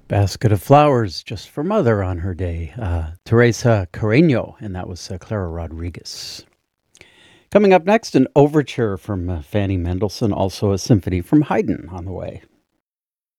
Basket of Flowers Just for Mother on her day. Teresa Carreño, and that was Clara Rodriguez. Coming up next, an overture from Fanny Mendelssohn, also a symphony from Haydn on the way.